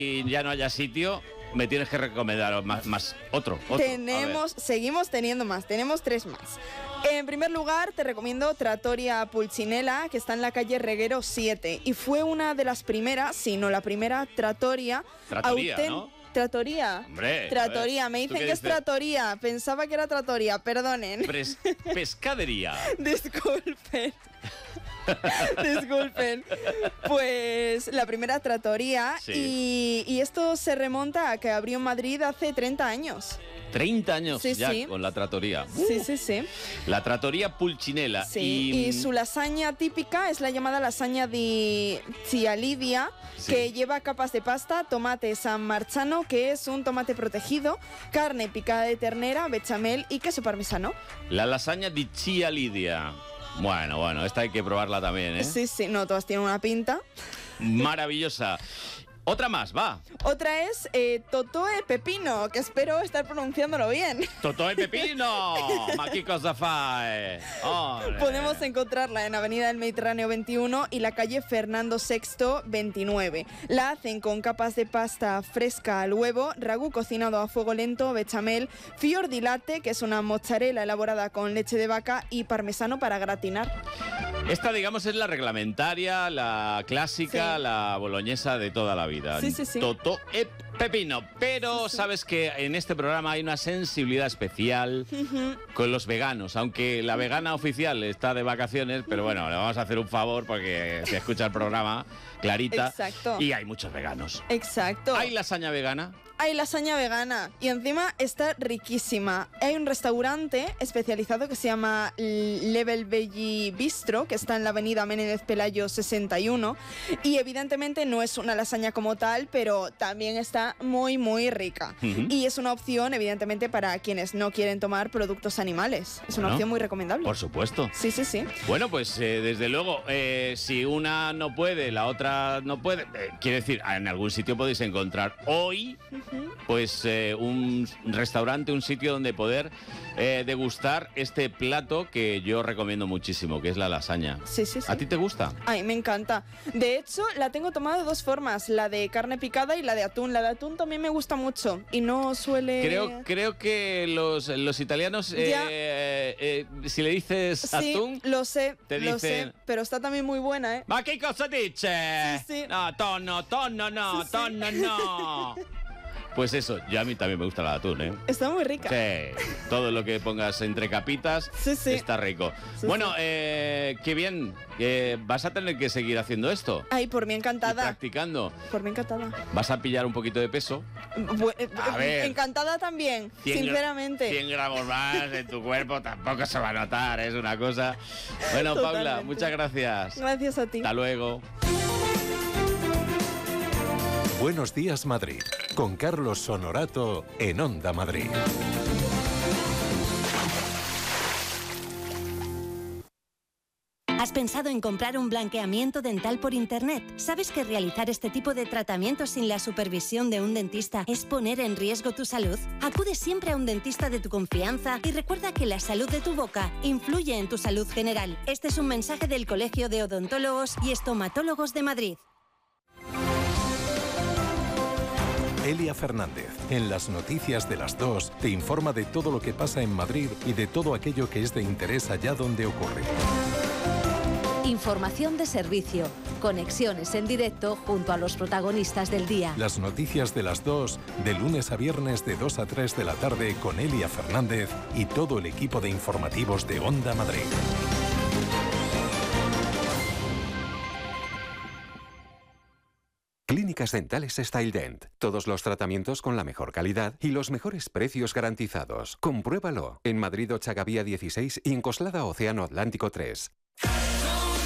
y ya no haya sitio, me tienes que recomendar más otro. Seguimos teniendo más, tenemos 3 más. En primer lugar, te recomiendo Trattoria Pulcinella, que está en la calle Reguero 7. Y fue una de las primeras, si no la primera, trattoria. ¿No? Trattoria. Hombre. Trattoria, me dicen que es trattoria. Pensaba que era trattoria, perdonen. Pescadería. Disculpen. Disculpen. Pues la primera trattoria, sí. Y esto se remonta a que abrió en Madrid hace 30 años. 30 años con la trattoria. Sí. La Trattoria Pulcinella. Sí, y su lasaña típica es la llamada lasaña di zia Lidia, que lleva capas de pasta, tomate San Marzano, que es un tomate protegido, carne picada de ternera, bechamel y queso parmesano. La lasaña di zia Lidia. Bueno, esta hay que probarla también, ¿eh? Sí, no, todas tienen una pinta. Maravillosa. Otra más, va. Otra es Totòe Pepino, que espero estar pronunciándolo bien. ¡Totòe Pepino! ¡Ma che cosa fai! Podemos encontrarla en Avenida del Mediterráneo 21 y la calle Fernando VI 29. La hacen con capas de pasta fresca al huevo, ragú cocinado a fuego lento, bechamel, fior di latte, que es una mozzarella elaborada con leche de vaca, y parmesano para gratinar. Esta, digamos, es la reglamentaria, la clásica, la boloñesa de toda la vida. Sí. Totòe Pepino. Pero sabes que en este programa hay una sensibilidad especial con los veganos. Aunque la vegana oficial está de vacaciones, pero bueno, le vamos a hacer un favor porque se escucha el programa, Clarita. Exacto. Y hay muchos veganos. Exacto. ¿Hay lasaña vegana? Hay lasaña vegana y encima está riquísima. Hay un restaurante especializado que se llama Level Veggie Bistro, que está en la avenida Menéndez Pelayo 61, y evidentemente no es una lasaña como tal, pero también está muy, muy rica. Y es una opción, evidentemente, para quienes no quieren tomar productos animales. Es una opción muy recomendable. Por supuesto. Sí. Bueno, pues desde luego, si una no puede, la otra no puede, quiere decir, en algún sitio podéis encontrar hoy pues un restaurante, un sitio donde poder degustar este plato que yo recomiendo muchísimo, que es la lasaña. Sí. ¿A ti te gusta? Ay, me encanta. De hecho, la tengo tomada de 2 formas, la de carne picada y la de atún. La de atún también me gusta mucho y no suele... Creo que los italianos, si le dices atún... lo sé, dicen... sé, pero está también muy buena, ¿eh? ¿Ma qué cosa dice? Sí. No, tonno no, tonno no. Pues eso, a mí también me gusta la de atún, ¿eh? Está muy rica. Sí, todo lo que pongas entre capitas está rico. Bueno, qué bien. ¿Vas a tener que seguir haciendo esto? Ay, por mí encantada. ¿Y practicando? Por mí encantada. ¿Vas a pillar un poquito de peso? A ver, encantada también, sinceramente. 100 gramos más en tu cuerpo tampoco se va a notar, es una cosa... Bueno, totalmente. Paula, muchas gracias. Gracias a ti. Hasta luego. Buenos días, Madrid, con Carlos Honorato en Onda Madrid. ¿Has pensado en comprar un blanqueamiento dental por internet? ¿Sabes que realizar este tipo de tratamientos sin la supervisión de un dentista es poner en riesgo tu salud? Acude siempre a un dentista de tu confianza y recuerda que la salud de tu boca influye en tu salud general. Este es un mensaje del Colegio de Odontólogos y Estomatólogos de Madrid. Elia Fernández, en las noticias de las 2, te informa de todo lo que pasa en Madrid y de todo aquello que es de interés allá donde ocurre. Información de servicio, conexiones en directo junto a los protagonistas del día. Las noticias de las 2, de lunes a viernes de 2 a 3 de la tarde con Elia Fernández y todo el equipo de informativos de Onda Madrid. Clínicas Dentales StyleDent. Todos los tratamientos con la mejor calidad y los mejores precios garantizados. Compruébalo. En Madrid Ochagavía 16 y en Coslada Océano Atlántico 3.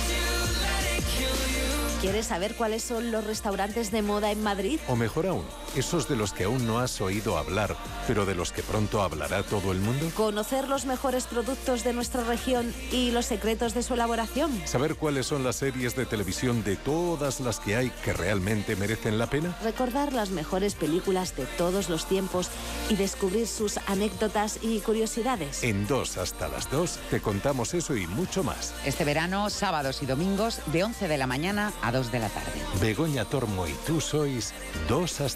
¿Quieres saber cuáles son los restaurantes de moda en Madrid? O mejor aún, Esos de los que aún no has oído hablar, pero de los que pronto hablará todo el mundo. Conocer los mejores productos de nuestra región y los secretos de su elaboración. Saber cuáles son las series de televisión de todas las que hay que realmente merecen la pena. Recordar las mejores películas de todos los tiempos y descubrir sus anécdotas y curiosidades. En 2 hasta las 2 te contamos eso y mucho más. Este verano, sábados y domingos, de 11 de la mañana a 2 de la tarde. Begoña Tormo y tú sois 2 hasta